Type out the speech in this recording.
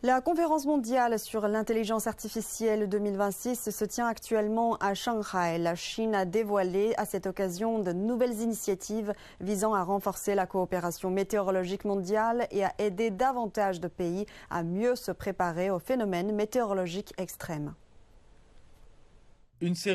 La conférence mondiale sur l'intelligence artificielle 2026 se tient actuellement à Shanghai. La Chine a dévoilé à cette occasion de nouvelles initiatives visant à renforcer la coopération météorologique mondiale et à aider davantage de pays à mieux se préparer aux phénomènes météorologiques extrêmes.